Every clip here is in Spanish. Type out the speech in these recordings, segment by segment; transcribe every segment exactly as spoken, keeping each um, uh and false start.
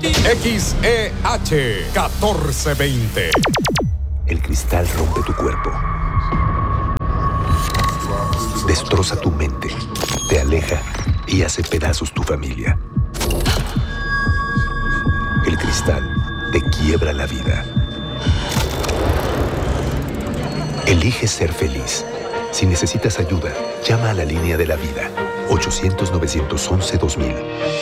X E H catorce veinte. El cristal rompe tu cuerpo. Destroza tu mente. Te aleja y hace pedazos tu familia. El cristal te quiebra la vida. Elige ser feliz. Si necesitas ayuda, llama a la línea de la vida. ochocientos, novecientos once, dos mil.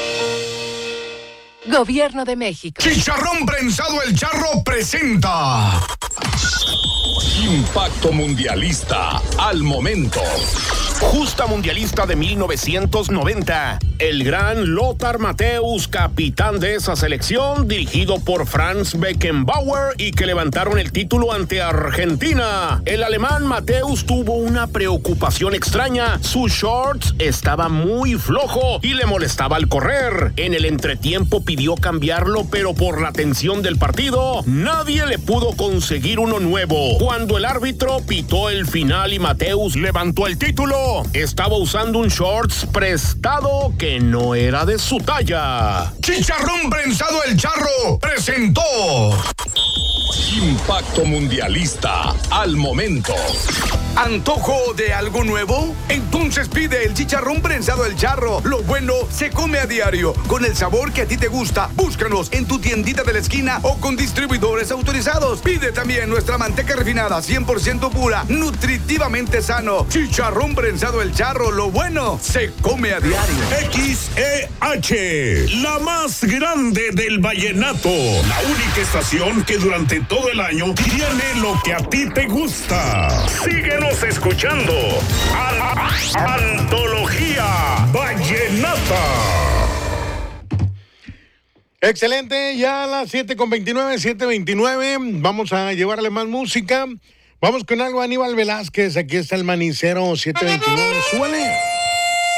Gobierno de México. Chicharrón Prensado El Charro presenta Impacto Mundialista al momento. Justa Mundialista de mil novecientos noventa. El gran Lothar Matthäus, capitán de esa selección, dirigido por Franz Beckenbauer y que levantaron el título ante Argentina. El alemán Matthäus tuvo una preocupación extraña. Su shorts estaba muy flojo y le molestaba al correr. En el entretiempo pidió cambiarlo, pero por la tensión del partido, nadie le pudo conseguir uno nuevo. Cuando el árbitro pitó el final y Matthäus levantó el título, estaba usando un shorts prestado que no era de su talla. Chicharrón Prensado El Charro presentó Impacto Mundialista al momento. ¿Antojo de algo nuevo? Entonces pide el Chicharrón Prensado El Charro. Lo bueno se come a diario, con el sabor que a ti te gusta. Búscanos en tu tiendita de la esquina o con distribuidores autorizados. Pide también nuestra manteca refinada, cien por ciento pura, nutritivamente sano. Chicharrón Prensado El Charro. Lo bueno se come a diario. X E H, la más grande del vallenato. La única estación que durante todo el año tiene lo que a ti te gusta. Síguenos escuchando. Antología Vallenata. Excelente, ya a las siete con veintinueve, siete veintinueve. Vamos a llevarle más música. Vamos con algo, Aníbal Velázquez. Aquí está el manicero siete veintinueve. Súbale.